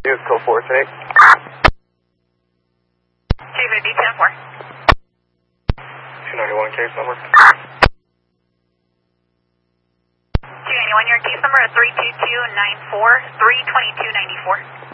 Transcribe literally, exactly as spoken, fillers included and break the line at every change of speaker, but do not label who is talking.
Use code four today.
two fifty, ten four.
two ninety-one case number.
two ninety-one, your case number is three two two nine four, three two two nine four.